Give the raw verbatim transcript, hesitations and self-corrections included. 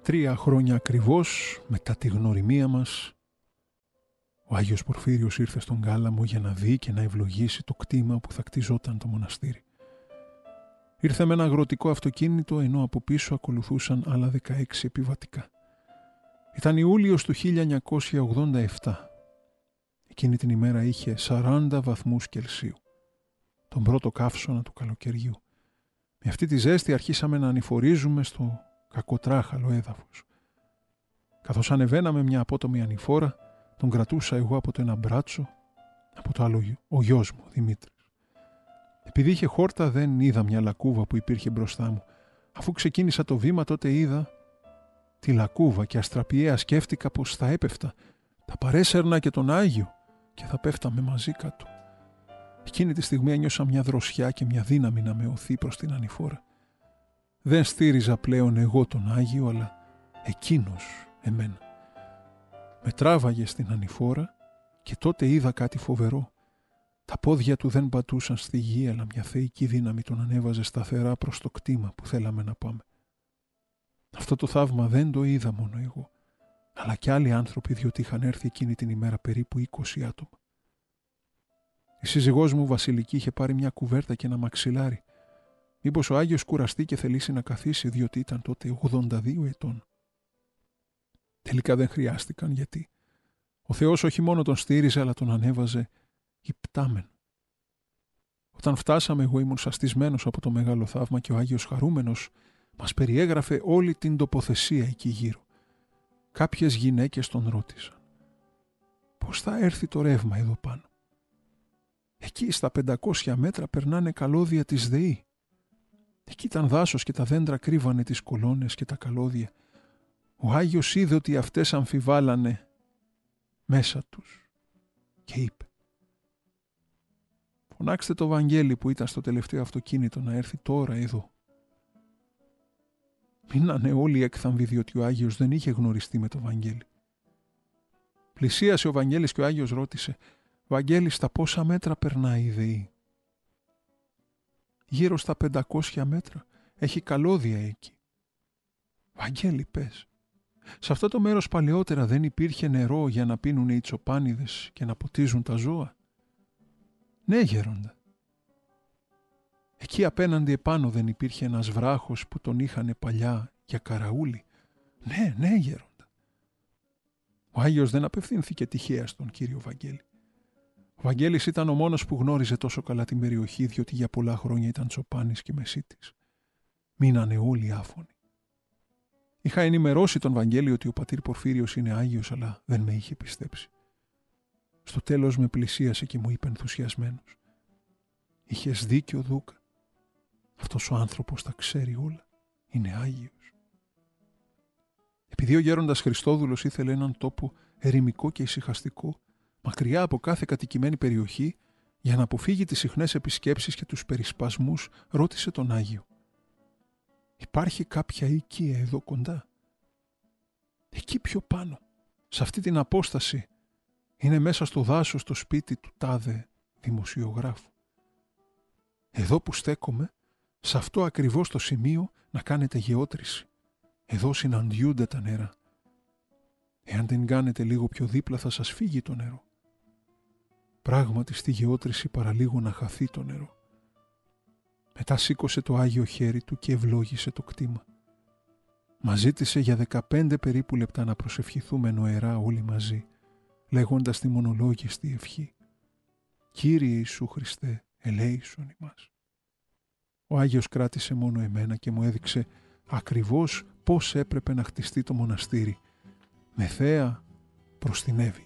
Τρία χρόνια ακριβώς μετά τη γνωριμία μας, ο Άγιος Πορφύριος ήρθε στον Κάλαμο για να δει και να ευλογήσει το κτήμα που θα κτιζόταν το μοναστήρι. Ήρθε με ένα αγροτικό αυτοκίνητο, ενώ από πίσω ακολουθούσαν άλλα δεκαέξι επιβατικά. Ήταν Ιούλιος του χίλια εννιακόσια ογδόντα επτά. Εκείνη την ημέρα είχε σαράντα βαθμούς Κελσίου, τον πρώτο καύσωνα του καλοκαιριού. Με αυτή τη ζέστη αρχίσαμε να ανηφορίζουμε στο κακοτράχαλο έδαφος. Καθώς ανεβαίναμε μια απότομη ανηφόρα, τον κρατούσα εγώ από το ένα μπράτσο, από το άλλο ο γιος μου, Δημήτρης. Επειδή είχε χόρτα δεν είδα μια λακκούβα που υπήρχε μπροστά μου. Αφού ξεκίνησα το βήμα τότε είδα τη λακκούβα και αστραπιαία σκέφτηκα πως θα έπεφτα. Θα παρέσαιρνα και τον Άγιο και θα πέφταμε μαζί κάτω. Εκείνη τη στιγμή ένιωσα μια δροσιά και μια δύναμη να με οθεί προς την ανηφόρα. Δεν στήριζα πλέον εγώ τον Άγιο, αλλά εκείνος εμένα. Με τράβαγε στην ανηφόρα και τότε είδα κάτι φοβερό. Τα πόδια του δεν πατούσαν στη γη, αλλά μια θεϊκή δύναμη τον ανέβαζε σταθερά προς το κτήμα που θέλαμε να πάμε. Αυτό το θαύμα δεν το είδα μόνο εγώ, αλλά και άλλοι άνθρωποι, διότι είχαν έρθει εκείνη την ημέρα περίπου είκοσι άτομα. Η σύζυγός μου Βασιλική είχε πάρει μια κουβέρτα και ένα μαξιλάρι. Μήπως ο Άγιος κουραστεί και θελήσει να καθίσει, διότι ήταν τότε ογδόντα δύο ετών. Τελικά δεν χρειάστηκαν, γιατί ο Θεός όχι μόνο τον στήριζε, αλλά τον ανέβαζε υπτάμεν. Όταν φτάσαμε, εγώ ήμουν σαστισμένος από το μεγάλο θαύμα και ο Άγιος χαρούμενος μας περιέγραφε όλη την τοποθεσία εκεί γύρω. Κάποιες γυναίκες τον ρώτησαν πώς θα έρθει το ρεύμα εδώ πάνω. Εκεί στα πεντακόσια μέτρα περνάνε καλώδια της ΔΕΗ. Εκεί ήταν δάσος και τα δέντρα κρύβανε τις κολόνες και τα καλώδια. Ο Άγιος είδε ότι αυτές αμφιβάλλανε μέσα τους και είπε: «Φωνάξτε το Βαγγέλη που ήταν στο τελευταίο αυτοκίνητο να έρθει τώρα εδώ». Μείνανε όλοι έκθαμβοι, διότι ο Άγιος δεν είχε γνωριστεί με το Βαγγέλη. Πλησίασε ο Βαγγέλης και ο Άγιος ρώτησε: «Βαγγέλη, στα πόσα μέτρα περνάει η ΔΕΗ?» «Γύρω στα πεντακόσια μέτρα. Έχει καλώδια εκεί». «Βαγγέλη, πες, σε αυτό το μέρος παλαιότερα δεν υπήρχε νερό για να πίνουν οι τσοπάνιδες και να ποτίζουν τα ζώα?» «Ναι, γέροντα». «Εκεί απέναντι επάνω δεν υπήρχε ένας βράχος που τον είχανε παλιά για καραούλι?» «Ναι, ναι, γέροντα». Ο Άγιος δεν απευθύνθηκε τυχαία στον κύριο Βαγγέλη. Ο Βαγγέλης ήταν ο μόνος που γνώριζε τόσο καλά την περιοχή, διότι για πολλά χρόνια ήταν τσοπάνης και μεσίτης. Μείνανε όλοι άφωνοι. Είχα ενημερώσει τον Βαγγέλη ότι ο πατήρ Πορφύριος είναι Άγιος, αλλά δεν με είχε πιστέψει. Στο τέλος με πλησίασε και μου είπε ενθουσιασμένος: «Είχες δίκιο, Δούκα. Αυτός ο άνθρωπος τα ξέρει όλα. Είναι Άγιος». Επειδή ο γέροντας Χριστόδουλος ήθελε έναν τόπο ερημικό και ησυχαστικό, μακριά από κάθε κατοικημένη περιοχή, για να αποφύγει τις συχνές επισκέψεις και τους περισπασμούς, ρώτησε τον Άγιο: «Υπάρχει κάποια οικία εδώ κοντά?» «Εκεί πιο πάνω, σε αυτή την απόσταση, είναι μέσα στο δάσος το σπίτι του τάδε δημοσιογράφου. Εδώ που στέκομαι, σε αυτό ακριβώς το σημείο να κάνετε γεώτρηση. Εδώ συναντιούνται τα νερά. Εάν την κάνετε λίγο πιο δίπλα θα σας φύγει το νερό». Πράγματι στη γεώτρηση παραλίγο να χαθεί το νερό. Μετά σήκωσε το Άγιο χέρι του και ευλόγησε το κτήμα. Μας ζήτησε για δεκαπέντε περίπου λεπτά να προσευχηθούμε νοερά όλοι μαζί, λέγοντας τη μονολόγιστη ευχή: «Κύριε Ιησού Χριστέ, ελέησον ημάς». Ο Άγιος κράτησε μόνο εμένα και μου έδειξε ακριβώς πώς έπρεπε να χτιστεί το μοναστήρι, με θέα προς την Εύη.